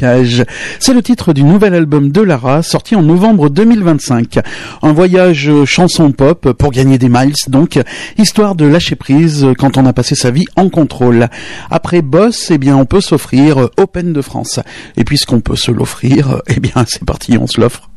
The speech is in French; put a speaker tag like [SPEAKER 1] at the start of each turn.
[SPEAKER 1] marécages. C'est le titre du nouvel album de Lara, sorti en novembre 2025. Un voyage chanson pop pour gagner des miles, donc, histoire de lâcher prise quand on a passé sa vie en contrôle. Après Boss, eh bien, on peut s'offrir Open de France. Et puisqu'on peut se l'offrir, eh bien, c'est parti, on se l'offre.